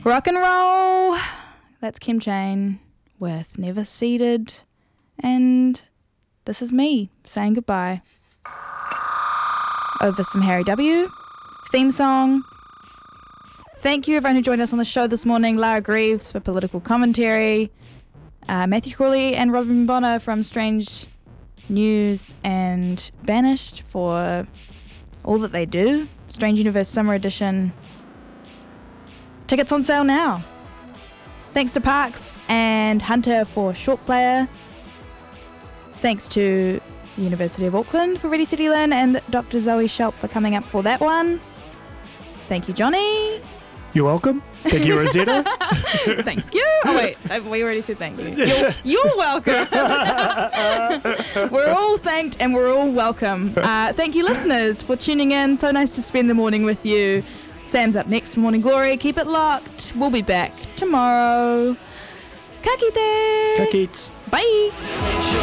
Rock and roll. That's Kim Chain with Never Seated. And this is me saying goodbye. Over some Harry W. Theme song. Thank you everyone who joined us on the show this morning. Lara Greaves for political commentary. Matthew Crawley and Robin Bonner from Strange News and Banished for all that they do. Strange Universe Summer Edition. Tickets on sale now. Thanks to Parks and Hunter for Short Player. Thanks to the University of Auckland for Ready City Learn and Dr. Zoe Shelp for coming up for that one. Thank you, Johnny. You're welcome. Thank you, Rosetta. Thank you. Oh, wait. We already said thank you. You're welcome. We're all thanked and we're all welcome. Thank you, listeners, for tuning in. So nice to spend the morning with you. Sam's up next for Morning Glory. Keep it locked. We'll be back tomorrow. Ka kite. Ka kite. Bye.